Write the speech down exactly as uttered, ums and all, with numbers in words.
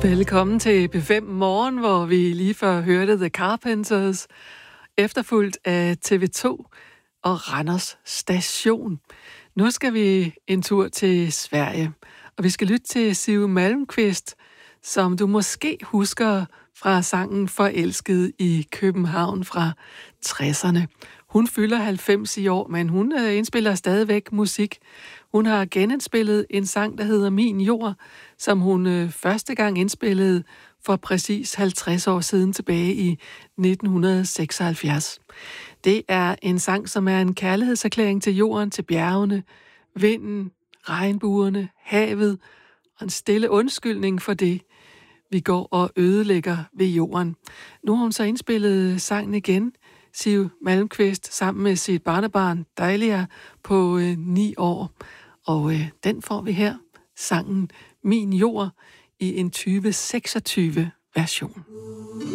Velkommen til P fem Morgen, hvor vi lige før hørte The Carpenters, efterfulgt af T V to og Randers Station. Nu skal vi en tur til Sverige, og vi skal lytte til Siw Malmkvist, som du måske husker fra sangen Forelsket i København fra tresserne. Hun fylder halvfems i år, men hun indspiller stadigvæk musik. Hun har genindspillet en sang, der hedder Min Jord, som hun første gang indspillede for præcis halvtreds år siden tilbage i nitten seksoghalvfjerds. Det er en sang, som er en kærlighedserklæring til jorden, til bjergene, vinden, regnbuerne, havet og en stille undskyldning for det, vi går og ødelægger ved jorden. Nu har hun så indspillet sangen igen, Siw Malmkvist, sammen med sit barnebarn Dejlia på øh, ni år. Og øh, den får vi her, sangen Min Jord, i en tyve seksogtyve version.